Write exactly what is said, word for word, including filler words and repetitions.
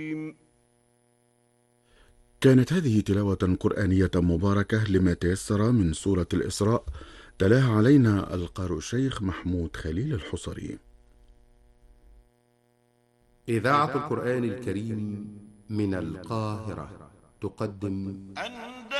كانت هذه تلاوة قرآنية مباركة لما تيسر من سورة الإسراء، تلاها علينا القارئ الشيخ محمود خليل الحصري. إذاعة القرآن الكريم من القاهرة تقدم